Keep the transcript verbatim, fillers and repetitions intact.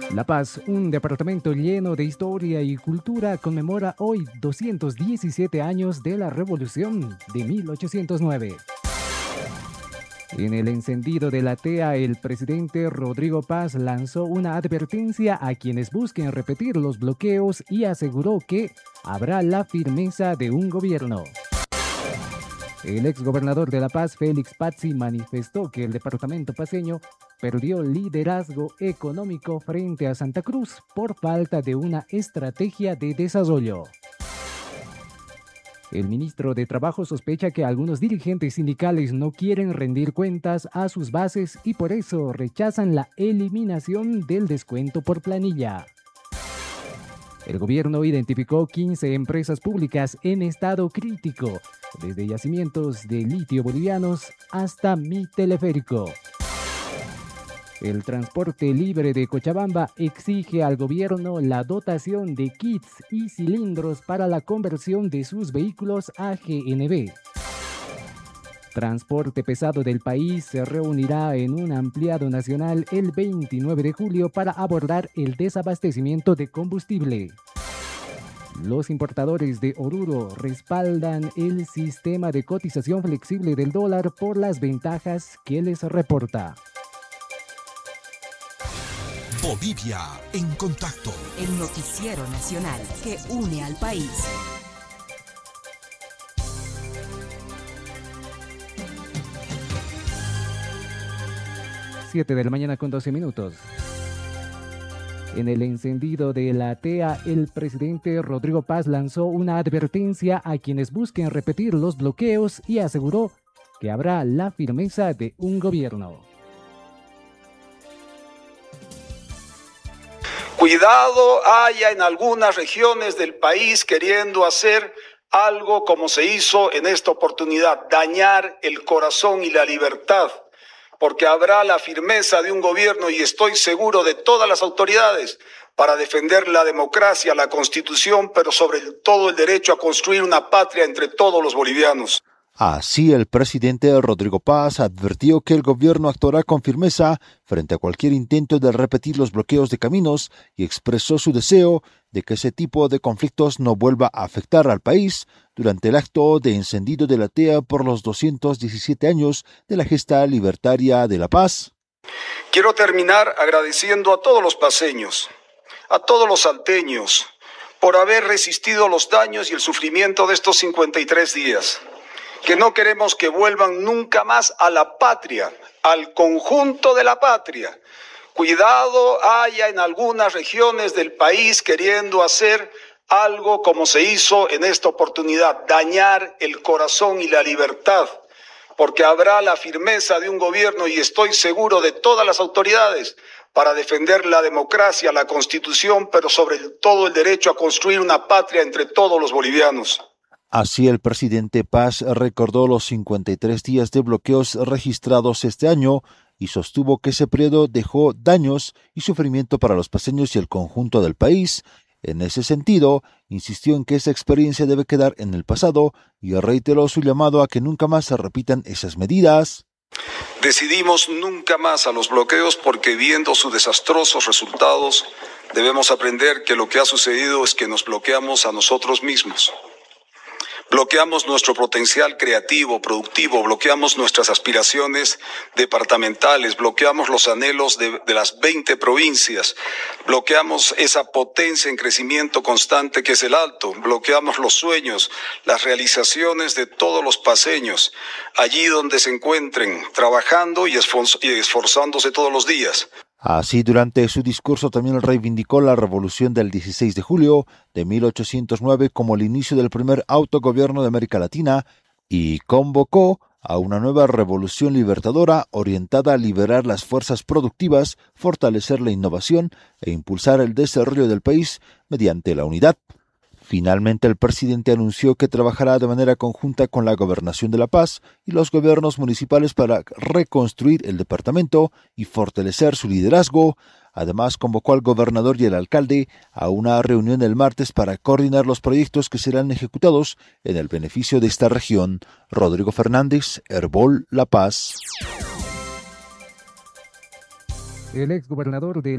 La Paz, un departamento lleno de historia y cultura, conmemora hoy doscientos diecisiete años de la Revolución de mil ochocientos nueve. En el encendido de la T E A, el presidente Rodrigo Paz lanzó una advertencia a quienes busquen repetir los bloqueos y aseguró que habrá la firmeza de un gobierno. El exgobernador de La Paz, Félix Pazzi, manifestó que el departamento paceño perdió liderazgo económico frente a Santa Cruz por falta de una estrategia de desarrollo. El ministro de Trabajo sospecha que algunos dirigentes sindicales no quieren rendir cuentas a sus bases y por eso rechazan la eliminación del descuento por planilla. El gobierno identificó quince empresas públicas en estado crítico, desde yacimientos de litio bolivianos hasta Mi Teleférico. El transporte libre de Cochabamba exige al gobierno la dotación de kits y cilindros para la conversión de sus vehículos a G N V. Transporte pesado del país se reunirá en un ampliado nacional el veintinueve de julio para abordar el desabastecimiento de combustible. Los importadores de Oruro respaldan el sistema de cotización flexible del dólar por las ventajas que les reporta. Bolivia en contacto. El noticiero nacional que une al país. siete de la mañana con doce minutos. En el encendido de la T E A, el presidente Rodrigo Paz lanzó una advertencia a quienes busquen repetir los bloqueos y aseguró que habrá la firmeza de un gobierno. Cuidado haya en algunas regiones del país queriendo hacer algo como se hizo en esta oportunidad, dañar el corazón y la libertad, porque habrá la firmeza de un gobierno y estoy seguro de todas las autoridades para defender la democracia, la Constitución, pero sobre todo el derecho a construir una patria entre todos los bolivianos. Así, el presidente Rodrigo Paz advirtió que el gobierno actuará con firmeza frente a cualquier intento de repetir los bloqueos de caminos y expresó su deseo de que ese tipo de conflictos no vuelva a afectar al país durante el acto de encendido de la T E A por los doscientos diecisiete años de la gesta libertaria de La Paz. Quiero terminar agradeciendo a todos los paceños, a todos los salteños, por haber resistido los daños y el sufrimiento de estos cincuenta y tres días. Que no queremos que vuelvan nunca más a la patria, al conjunto de la patria. Cuidado haya en algunas regiones del país queriendo hacer algo como se hizo en esta oportunidad, dañar el corazón y la libertad, porque habrá la firmeza de un gobierno y estoy seguro de todas las autoridades para defender la democracia, la Constitución, pero sobre todo el derecho a construir una patria entre todos los bolivianos. Así, el presidente Paz recordó los cincuenta y tres días de bloqueos registrados este año y sostuvo que ese periodo dejó daños y sufrimiento para los paceños y el conjunto del país. En ese sentido, insistió en que esa experiencia debe quedar en el pasado y reiteró su llamado a que nunca más se repitan esas medidas. Decidimos nunca más a los bloqueos porque viendo sus desastrosos resultados, debemos aprender que lo que ha sucedido es que nos bloqueamos a nosotros mismos. Bloqueamos nuestro potencial creativo, productivo, bloqueamos nuestras aspiraciones departamentales, bloqueamos los anhelos de, de las veinte provincias, bloqueamos esa potencia en crecimiento constante que es el Alto, bloqueamos los sueños, las realizaciones de todos los paceños, allí donde se encuentren, trabajando y, esfor- y esforzándose todos los días. Así, durante su discurso también reivindicó la revolución del dieciséis de julio de mil ochocientos nueve como el inicio del primer autogobierno de América Latina y convocó a una nueva revolución libertadora orientada a liberar las fuerzas productivas, fortalecer la innovación e impulsar el desarrollo del país mediante la unidad. Finalmente, el presidente anunció que trabajará de manera conjunta con la Gobernación de La Paz y los gobiernos municipales para reconstruir el departamento y fortalecer su liderazgo. Además, convocó al gobernador y al alcalde a una reunión el martes para coordinar los proyectos que serán ejecutados en el beneficio de esta región. Rodrigo Fernández, Herbol, La Paz. El exgobernador de